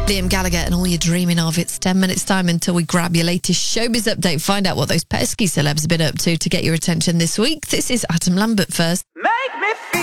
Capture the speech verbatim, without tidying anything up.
Liam Gallagher and All You're Dreaming Of. It's ten minutes time until we grab your latest showbiz update. Find out what those pesky celebs have been up to to get your attention this week. This is Adam Lambert first.